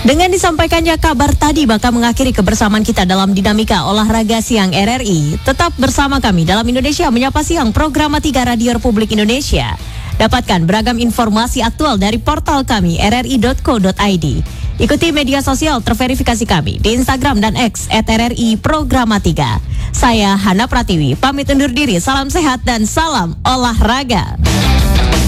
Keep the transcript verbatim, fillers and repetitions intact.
Dengan disampaikannya kabar tadi, maka mengakhiri kebersamaan kita dalam dinamika olahraga siang R R I. Tetap bersama kami dalam Indonesia Menyapa Siang, program tiga Radio Republik Indonesia. Dapatkan beragam informasi aktual dari portal kami r r i dot co dot i d. Ikuti media sosial terverifikasi kami di Instagram dan X et r r i Programa tiga. Saya Hana Pratiwi, pamit undur diri, salam sehat dan salam olahraga.